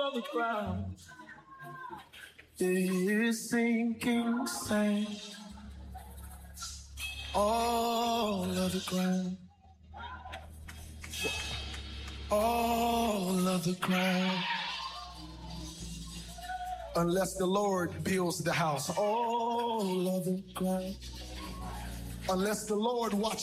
the ground is sinking sand. All of the ground, all of the ground. Unless the Lord builds the house, all of the ground. Unless the Lord watches